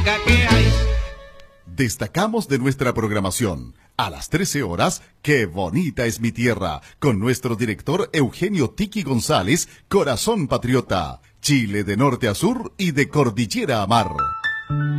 rica que hay. Destacamos de nuestra programación. A las 13 horas, ¡Qué bonita es mi tierra! Con nuestro director Eugenio Tiki González, Corazón Patriota. Chile de norte a sur y de cordillera a mar.